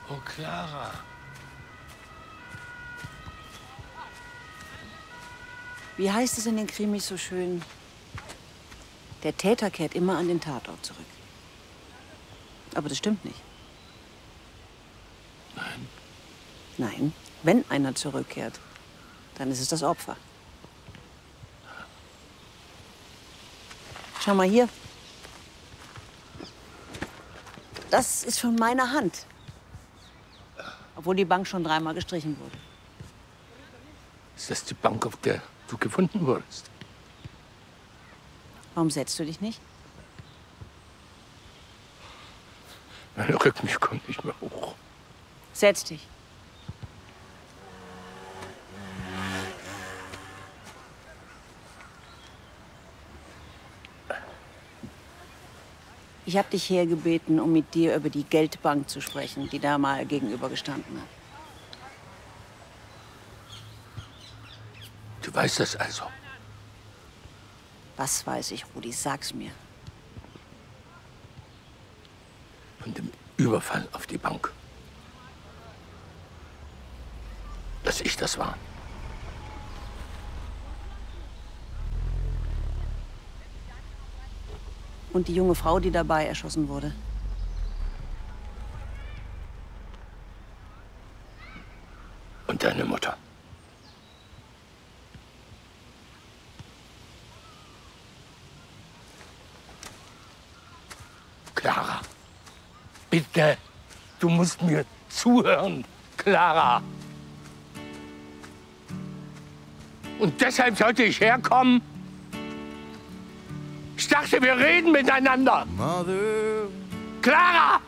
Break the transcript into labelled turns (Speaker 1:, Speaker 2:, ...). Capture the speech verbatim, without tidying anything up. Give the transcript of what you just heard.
Speaker 1: Oh, Clara.
Speaker 2: Wie heißt es in den Krimis so schön? Der Täter kehrt immer an den Tatort zurück. Aber das stimmt nicht.
Speaker 1: Nein.
Speaker 2: Nein, wenn einer zurückkehrt, dann ist es das Opfer. Schau mal hier. Das ist von meiner Hand. Obwohl die Bank schon dreimal gestrichen wurde.
Speaker 1: Ist das die Bank, auf der du gefunden wurdest?
Speaker 2: Warum setzt du dich nicht?
Speaker 1: Mein Rücken kommt nicht mehr hoch.
Speaker 2: Setz dich. Ich habe dich hergebeten, um mit dir über die Geldbank zu sprechen, die da mal gegenüber gestanden hat.
Speaker 1: Du weißt das also?
Speaker 2: Was weiß ich, Rudi? Sag's mir.
Speaker 1: Von dem Überfall auf die Bank. Dass ich das war.
Speaker 2: Und die junge Frau, die dabei erschossen wurde.
Speaker 1: Und deine Mutter. Clara, bitte, du musst mir zuhören, Clara. Und deshalb sollte ich herkommen? Ich dachte, wir reden miteinander. Mother. Clara!